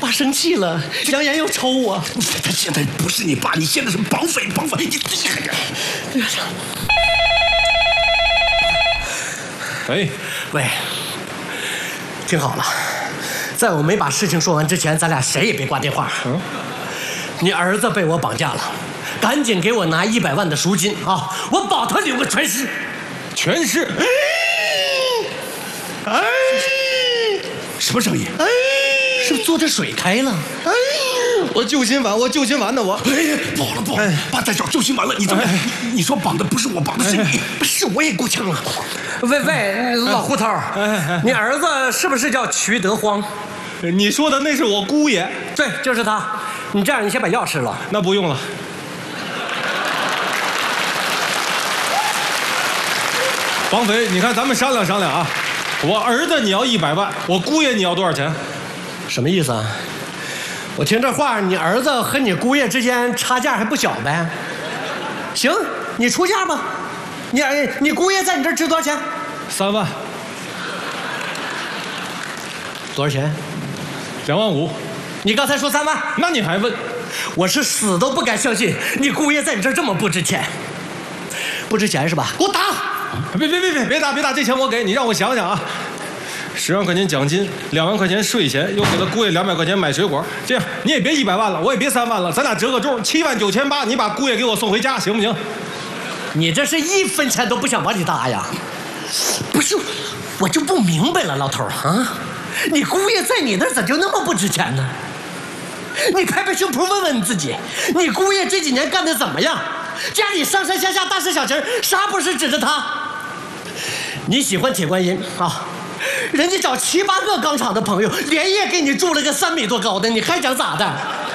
爸生气了，扬言要抽我。 他现在不是你爸，你现在是绑匪，绑匪！你厉害点。 喂， 喂，听好了，在我没把事情说完之前，咱俩谁也别挂电话。你儿子被我绑架了，赶紧给我拿100万的赎金啊！我保他留个全尸。 全尸。 哎， 什么声音？ 哎，是不是坐着水开了？哎， 我救心丸，呢我。 哎，不好了不好了，爸在找救心丸了。你怎么？你说绑的不是我，绑的是你， 是我也够呛了。喂，老胡头，你儿子是不是叫瞿德荒？ 你说的那是我姑爷。 对，就是他。你这样，你先把药吃了。 那不用了。绑匪，你看咱们商量商量啊。我儿子你要100万，我姑爷你要多少钱？ 什么意思啊？我听这话，你儿子和你姑爷之间差价还不小呗？行，你出价吧。你姑爷在你这儿值多少钱 ？3万。 多少钱 ？2万5。 你刚才说3万， 那你还问？ 我是死都不敢相信你姑爷在你这儿这么不值钱。不值钱是吧？给我打！ 别打，这钱我给你，让我想想啊。10万块钱奖金，2万块钱税钱，又给了姑爷200块钱买水果。这样你也别100万了，我也别3万了，咱俩折个中，79800，你把姑爷给我送回家，行不行？ 你这是1分钱都不想往里搭呀？不是，我就不明白了，老头啊，你姑爷在你那儿咋就那么不值钱呢？你拍拍胸脯问问你自己，你姑爷这几年干得怎么样？家里上上下下大事小情啥不是指着他？你喜欢铁观音啊？人家找7、8个钢厂的朋友连夜给你筑了个3米多高的，你还想咋的？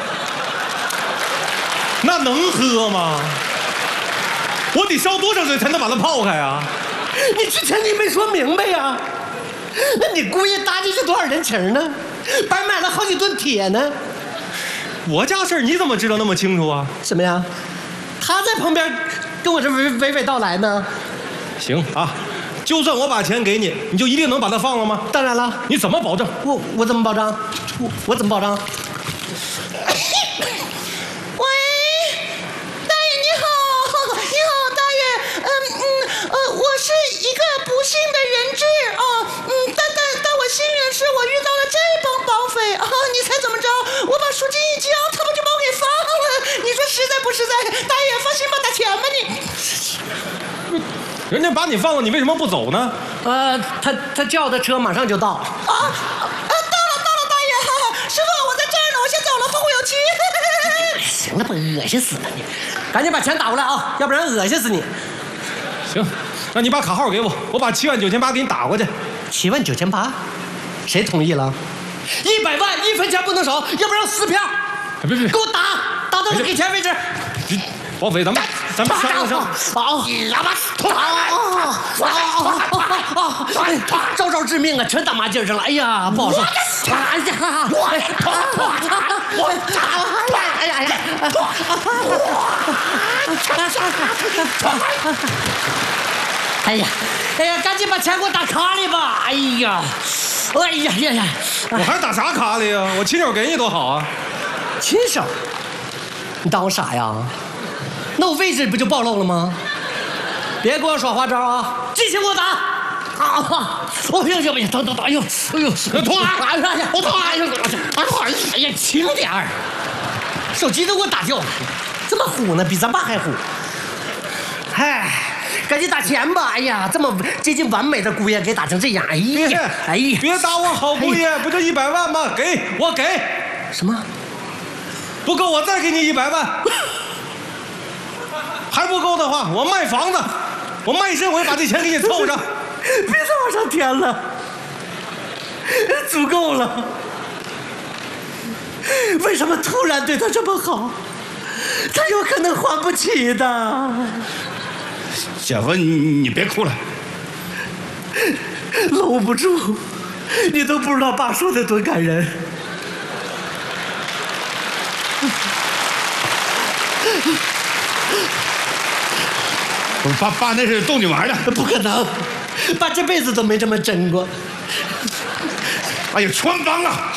那能喝吗？我得烧多少水才能把它泡开啊？ 你之前你没说明白呀？那你姑爷搭进去多少人情呢？白买了好几吨铁呢。 我家事儿你怎么知道那么清楚啊？ 什么呀？他在旁边跟我这娓娓道来呢。 行啊，就算我把钱给你，你就一定能把它放了吗？ 当然了。 你怎么保证？ 我怎么保障？我怎么保障？ 喂，大爷你好，大爷，我是一个不幸的人质啊，但我幸运是我遇到了这帮绑匪啊，你猜怎么着？我把赎金一交，他们就把我给放了，你说实在不实在？大爷放心吧，打钱吧你。 人家把你放了，你为什么不走呢？ 他叫的车马上就到。 到了，大爷，师傅，我在这儿呢，我先走了，后会有期。 行了吧，恶心死了你！赶紧把钱打过来啊，要不然恶心死你。 行，那你把卡号给我，我把79800给你打过去。 79800，谁同意了？100万1分钱不能少，要不然撕票。 别， 给我打到我给钱为止。 绑匪，咱们商量商量。招致命啊，全打麻筋上了。哎呀，不好说。哎呀，赶紧把钱给我打卡里吧！哎呀， 我还打啥卡里呀？我亲手给你多好啊！ 亲手？你当我傻呀？那我位置不就暴露了吗？别给我耍花招啊！继续给我打！等，哎呦，痛啊！我痛啊！哎呀，轻点儿！手机都给我打掉了，这么虎呢，比咱爸还虎。嗨，赶紧打钱吧！哎呀，这么接近完美的姑爷给打成这样，哎呀， 别打我好姑爷，不就100万吗？我给。 什么？ 不够我再给你100万。还不够的话，我卖房子，我卖身，我也把这钱给你凑上。 别再往上添了，足够了。为什么突然对他这么好？他有可能还不起的。 小何，你别哭了， 搂不住，你都不知道爸说的多感人。 爸那是逗你玩的， 不可能，爸这辈子都没这么真过。 哎呀，穿帮啊！